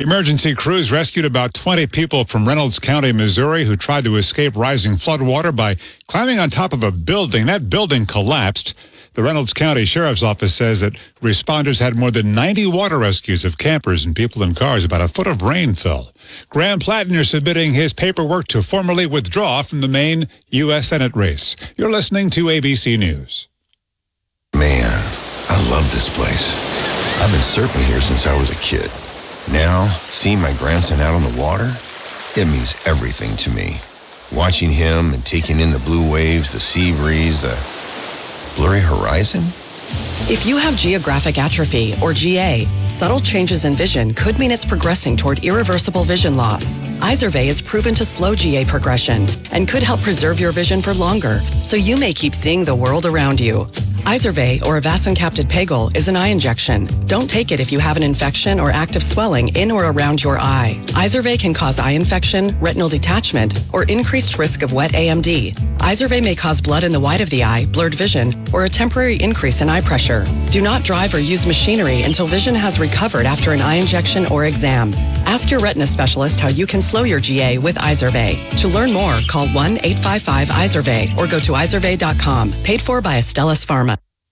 Emergency crews rescued about 20 people from Reynolds County, Missouri, who tried to escape rising floodwater by climbing on top of a building. That building collapsed. The Reynolds County Sheriff's Office says that responders had more than 90 water rescues of campers and people in cars. About a foot of rain fell. Graham Plattner submitting his paperwork to formally withdraw from the Maine U.S. Senate race. You're listening to ABC News. Man, I love this place. I've been surfing here since I was a kid. Now, seeing my grandson out on the water, it means everything to me. Watching him and taking in the blue waves, the sea breeze, the blurry horizon. If you have geographic atrophy, or GA, subtle changes in vision could mean it's progressing toward irreversible vision loss. Izervay is proven to slow GA progression and could help preserve your vision for longer, so you may keep seeing the world around you. Izervay, or avacincaptad pegol, is an eye injection. Don't take it if you have an infection or active swelling in or around your eye. Izervay can cause eye infection, retinal detachment, or increased risk of wet AMD. Izervay may cause blood in the white of the eye, blurred vision, or a temporary increase in eye pressure. Do not drive or use machinery until vision has recovered after an eye injection or exam. Ask your retina specialist how you can slow your GA with Izervay. To learn more, call 1-855-IZERVAY or go to izervay.com. Paid for by Astellas Pharma.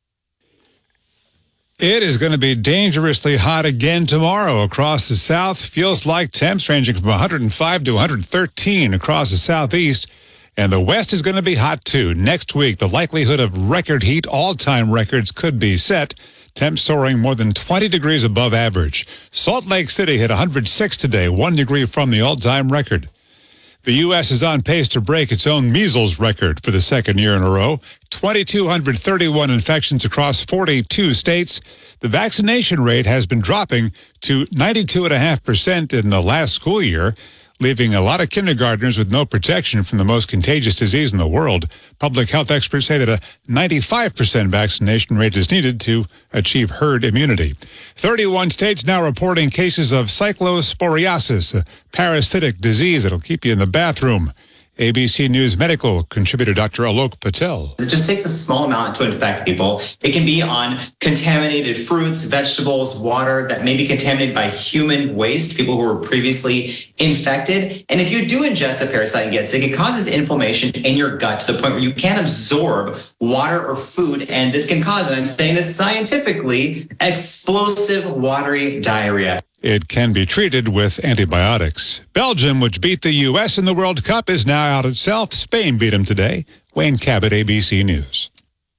It is going to be dangerously hot again tomorrow across the south. Feels like temps ranging from 105 to 113 across the southeast. And the west is going to be hot, too. Next week, the likelihood of record heat, all-time records could be set. Temps soaring more than 20 degrees above average. Salt Lake City hit 106 today, 1 degree from the all-time record. The U.S. is on pace to break its own measles record for the second year in a row. 2,231 infections across 42 states. The vaccination rate has been dropping to 92.5% in the last school year, leaving a lot of kindergartners with no protection from the most contagious disease in the world. Public health experts say that a 95% vaccination rate is needed to achieve herd immunity. 31 states now reporting cases of cyclosporiasis, a parasitic disease that'll keep you in the bathroom. ABC News medical contributor Dr. Alok Patel. It just takes a small amount to infect people. It can be on contaminated fruits, vegetables, water that may be contaminated by human waste, people who were previously infected. And if you do ingest a parasite and get sick, it causes inflammation in your gut to the point where you can't absorb water or food. And this can cause, and I'm saying this scientifically, explosive watery diarrhea. It can be treated with antibiotics. Belgium, which beat the U.S. in the World Cup, is now out itself. Spain beat them today. Wayne Cabot, ABC News.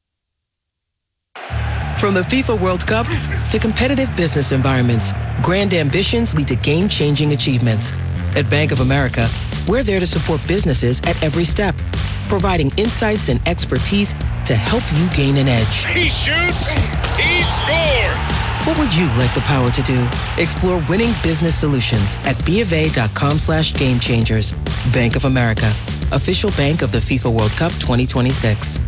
From the FIFA World Cup to competitive business environments, grand ambitions lead to game-changing achievements. At Bank of America, we're there to support businesses at every step, providing insights and expertise to help you gain an edge. He shoots, he scores! What would you like the power to do? Explore winning business solutions at BofA.com/gamechangers. Bank of America, official bank of the FIFA World Cup 2026.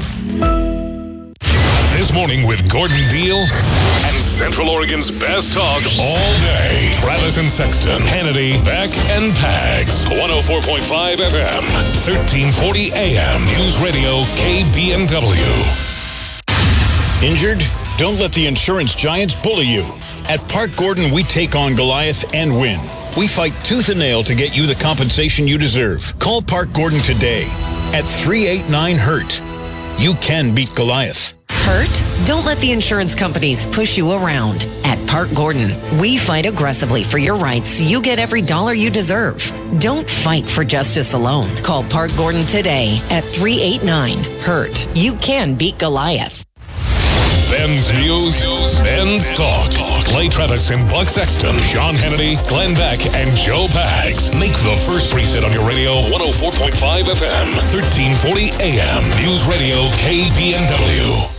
This morning with Gordon Deal and Central Oregon's best talk all day. Travis and Sexton, Hannity, Beck, and Pags. 104.5 FM, 1340 AM. News Radio KBNW. Injured? Don't let the insurance giants bully you. At Park Gordon, we take on Goliath and win. We fight tooth and nail to get you the compensation you deserve. Call Park Gordon today at 389-HURT. You can beat Goliath. Hurt? Don't let the insurance companies push you around. At Park Gordon, we fight aggressively for your rights so you get every dollar you deserve. Don't fight for justice alone. Call Park Gordon today at 389-HURT. You can beat Goliath. Ben's News, Ben's Talk. Clay Travis and Buck Sexton, Sean Hannity, Glenn Beck, and Joe Pags. Make the first preset on your radio, 104.5 FM, 1340 AM. News Radio KBNW.